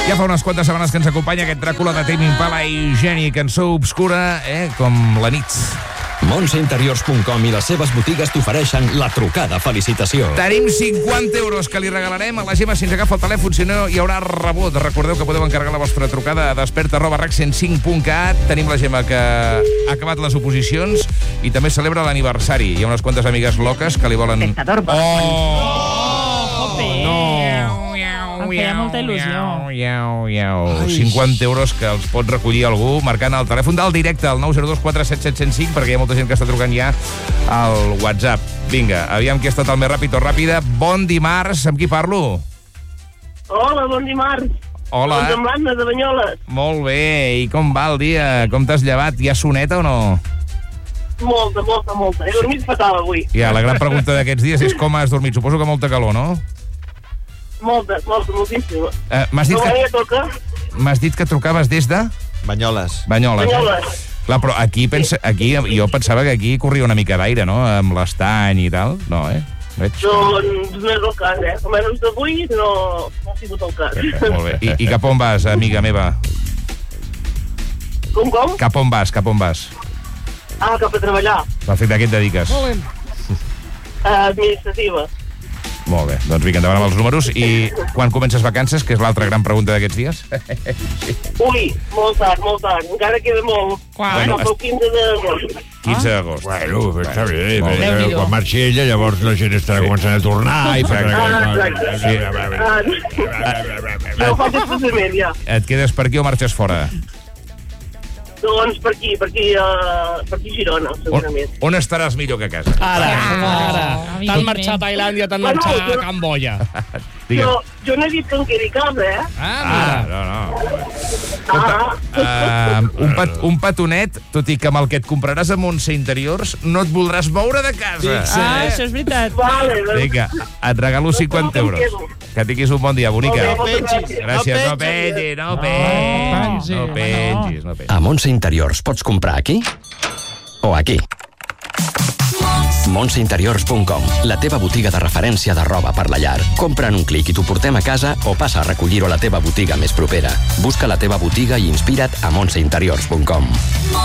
Ja fa unes quantes setmanes que ens acompanya aquest Dràcula de Tame Impala i Geni, cançó obscura, com la nit. Montseinteriors.com i les seves botigues t'ofereixen la trucada felicitació. Tenim 50 euros que li regalarem a la Gemma si ens agafa el telèfon, si no hi haurà rebot. Recordeu que podeu encarregar la vostra trucada a desperta@rec105.cat. Tenim la Gemma que ha acabat les oposicions i també celebra l'aniversari. Hi ha unes quantes amigues loques que li volen... Em feia molta il·lusió. 50 euros que els pot recollir algú marcant el telèfon del directe, el 902 477 105, perquè hi ha molta gent que està trucant ja al WhatsApp. Vinga, aviam qui ha estat el més ràpid o ràpida. Bon dimarts, amb qui parlo? Hola, bon dimarts. Hola. Doncs amb l'Anna de Banyoles. Molt bé, i com va el dia? Com t'has llevat? Hi ha soneta o no? Molta. He dormit fatal avui. Ja, la gran pregunta d'aquests dies és com has dormit. Suposo que molta calor, no? Moltíssima. M'has dit que trucaves des de... Banyoles. Banyoles. Clar, però aquí jo pensava que aquí corria una mica d'aire, no? Amb l'estany i tal. No, Veig. Doncs no és el cas, Almenys d'avui no ha sigut el cas. Molt bé. I cap on vas, amiga meva? Com? Cap on vas? Ah, cap a treballar. Perfecte, a què et dediques? Administrativa. Molt bé, doncs vinga, endavant amb els números. I quan comences vacances, que és l'altra gran pregunta d'aquests dies? Ui, molt tard. Encara queda molt. Bueno, el 15 d'agost. 15 d'agost. Bueno, està bé. Molt bé. Quan marxi ella, llavors la gent estarà començant a tornar. No faig desplaçament, ja. Et quedes per aquí o marxes fora? Doncs per aquí a Girona, segurament. On estaràs millor que a casa? Ara. T'han marxat a Tailàndia, t'han marxat a Camboya. Jo no he dit que em quedi a casa, No. Un petonet, tot i que amb el que et compraràs a Montse Interiors, no et voldràs moure de casa. Això és veritat. Vale. Vinga, et regalo 50 euros. Que tinguis un bon dia, bonica. Gràcies, no pengis. A Montse Interiors pots comprar aquí o aquí. Montseinteriors.com, la teva botiga de referència de roba per la llar. Compra en un clic i t'ho portem a casa o passa a recollir-ho a la teva botiga més propera. Busca la teva botiga i inspira't a montseinteriors.com.